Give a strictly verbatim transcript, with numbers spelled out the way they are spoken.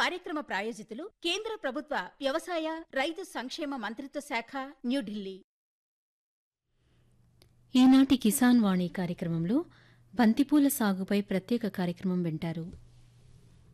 కార్యక్రమ ప్రాయోజితులు కేంద్ర ప్రభుత్వ వ్యవసాయ రైతు సంక్షేమ మంత్రిత్వ శాఖ, న్యూఢిల్లీ. ఈనాటి కిసాన్ వాణి కార్యక్రమంలో బంతిపూల సాగుపై ప్రత్యేక కార్యక్రమం వింటారు.